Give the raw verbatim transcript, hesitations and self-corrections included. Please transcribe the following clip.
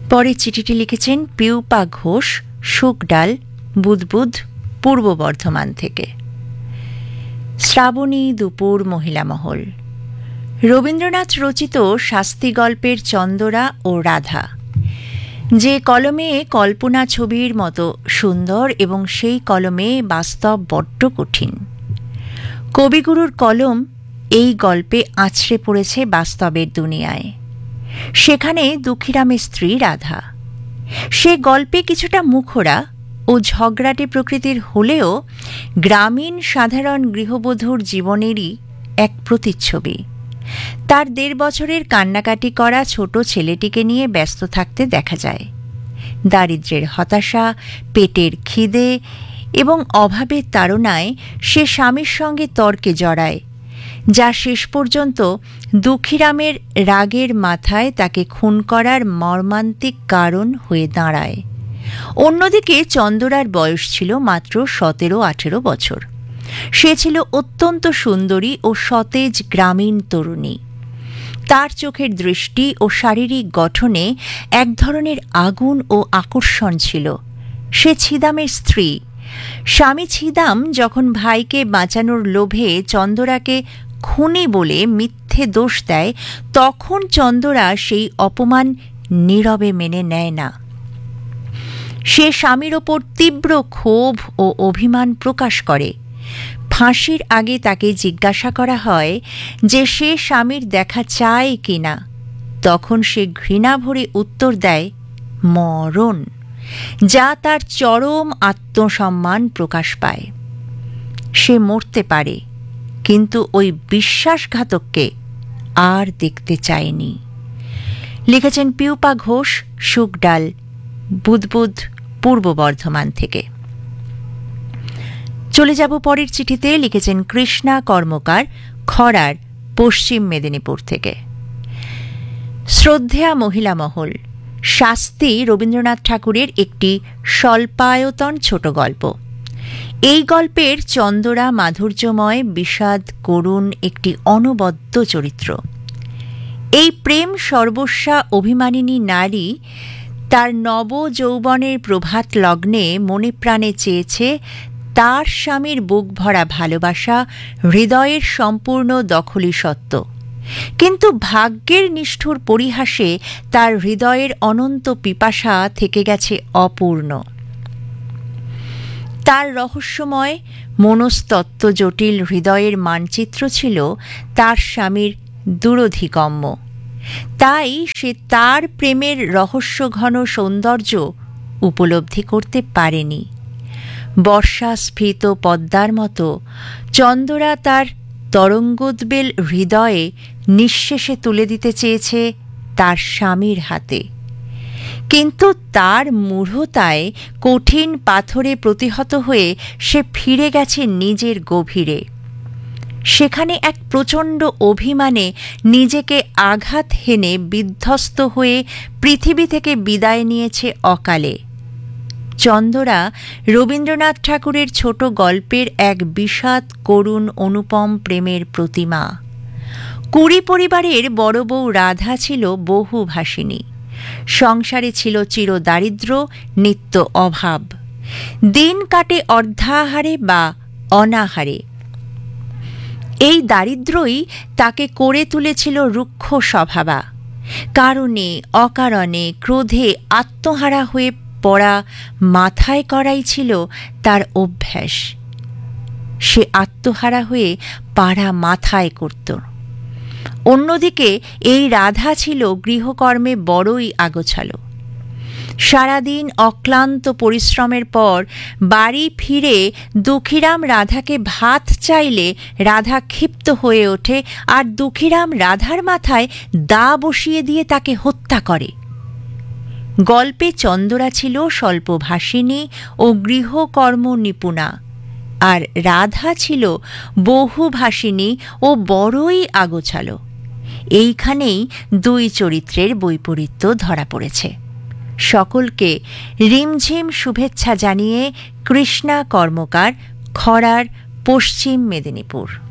পরের চিঠিটি লিখেছেন পিউপা ঘোষ, শুকডাল, বুদবুদ, পূর্ব বর্ধমান থেকে। শ্রাবণী দুপুর মহিলা মহল। রবীন্দ্রনাথ রচিত শাস্তি গল্পের চন্দরা ও রাধা, যে কলমে কল্পনা ছবির মতো সুন্দর এবং সেই কলমে বাস্তব বড্ড কঠিন। কবিগুরুর কলম এই গল্পে আছড়ে পড়েছে বাস্তবের দুনিয়ায়। সেখানে দুঃখীরামের স্ত্রী রাধা। সে গল্পে কিছুটা মুখরা ও ঝগড়াটে প্রকৃতির হলেও গ্রামীণ সাধারণ গৃহবধূর জীবনেরই এক প্রতিচ্ছবি। তার দেড় বছরের কান্নাকাটি করা ছোট ছেলেটিকে নিয়ে ব্যস্ত থাকতে দেখা যায়। দারিদ্র্যের হতাশা, পেটের খিদে এবং অভাবের তাড়নায় সে স্বামীর সঙ্গে তর্কে জড়ায়, যা শেষ পর্যন্ত দুঃখীরামের রাগের মাথায় তাকে খুন করার মর্মান্তিক কারণ হয়ে দাঁড়ায়। অন্যদিকে চন্দরার বয়স ছিল মাত্র সতেরো আঠেরো বছর। সে ছিল অত্যন্ত সুন্দরী ও সতেজ গ্রামীণ তরুণী। তার চোখের দৃষ্টি ও শারীরিক গঠনে এক ধরনের আগুন ও আকর্ষণ ছিল। সে ছিদামের স্ত্রী। স্বামী ছিদাম যখন ভাইকে বাঁচানোর লোভে চন্দরাকে খুনি বলে মিথ্যে দোষ দেয়, তখন চন্দরা সেই অপমান নীরবে মেনে নেয় না। সে স্বামীর ওপর তীব্র ক্ষোভ ও অভিমান প্রকাশ করে। ফাঁসির আগে তাকে জিজ্ঞাসা করা হয় যে সে স্বামীর দেখা চায় কিনা। তখন সে ঘৃণা ভরে উত্তর দেয়, মরণ, যা তার চরম আত্মসম্মান প্রকাশ পায়। সে মরতে পারে, কিন্তু ওই বিশ্বাসঘাতককে আর দেখতে চায়নি। লিখেছেন পিউপা ঘোষ, শুকডাল, বুদবুদ, পূর্ব বর্ধমান থেকে। চলে যাব পরের চিঠিতে। লিখেছেন কৃষ্ণা কর্মকার, খড়ার, পশ্চিম মেদিনীপুর থেকে। শ্রদ্ধেয়া মহিলা মহল। শাস্তি রবীন্দ্রনাথ ঠাকুরের একটি স্বল্পায়তন ছোট গল্প। এই গল্পের চন্দরা মাধুর্যময়, বিষাদ করুণ একটি অনবদ্য চরিত্র। এই প্রেম সর্বস্বা অভিমানিনী নারী তার নব যৌবনের প্রভাত লগ্নে মনে প্রাণে চেয়েছে তার স্বামীর বুক ভরা ভালোবাসা, হৃদয়ের সম্পূর্ণ দখলি সত্ত্ব। কিন্তু ভাগ্যের নিষ্ঠুর পরিহাসে তার হৃদয়ের অনন্ত পিপাসা থেকে গেছে অপূর্ণ। তার রহস্যময় মনস্তত্ত্ব জটিল হৃদয়ের মানচিত্র ছিল তার স্বামীর দূরধিগম্য। তাই সে তার প্রেমের রহস্যঘন সৌন্দর্য উপলব্ধি করতে পারেনি। বর্ষাস্ফীত পদ্মার মতো চন্দরা তার তরঙ্গোদ্বেল হৃদয়ে নিঃশেষে তুলে দিতে চেয়েছে তার স্বামীর হাতে। কিন্তু তার মূঢ়তায় কঠিন পাথরে প্রতিহত হয়ে সে ফিরে গেছে নিজের গভীরে। সেখানে এক প্রচণ্ড অভিমানে নিজেকে আঘাত হেনে বিধ্বস্ত হয়ে পৃথিবী থেকে বিদায় নিয়েছে অকালে। চন্দরা রবীন্দ্রনাথ ঠাকুরের ছোট গল্পের এক বিষাদ করুণ অনুপম প্রেমের প্রতিমা। কুড়ি পরিবারের বড় বউ রাধা ছিল বহুভাষিনী। সংসারে ছিল চির দারিদ্র্য, নিত্য অভাব। দিন কাটে অর্ধাহারে বা অনাহারে। এই দারিদ্র্যই তাকে করে তুলেছিল রুক্ষ স্বভাবা। কারণে অকারণে ক্রোধে আত্মহারা হয়ে পড়া মাথায় করাই ছিল তার অভ্যাস। সে আত্মহারা হয়ে পাড়া মাথায় করত। অন্যদিকে এই রাধা ছিল গৃহকর্মে বড়ই আগোছালো। সারাদিন অক্লান্ত পরিশ্রমের পর বাড়ি ফিরে দুঃখীরাম রাধাকে ভাত চাইলে রাধা ক্ষিপ্ত হয়ে ওঠে আর দুঃখীরাম রাধার মাথায় দা বসিয়ে দিয়ে তাকে হত্যা করে। গল্পে চন্দরা ছিল স্বল্পভাষিনী ও গৃহকর্ম নিপুণা, আর রাধা ছিল বহুভাষিনী ও বড়ই আগোছালো। এইখানেই দুই চরিত্রের বৈপরীত্য ধরা পড়েছে। সকলকে রিমঝিম শুভেচ্ছা জানিয়ে কৃষ্ণা কর্মকার, খড়ার, পশ্চিম মেদিনীপুর।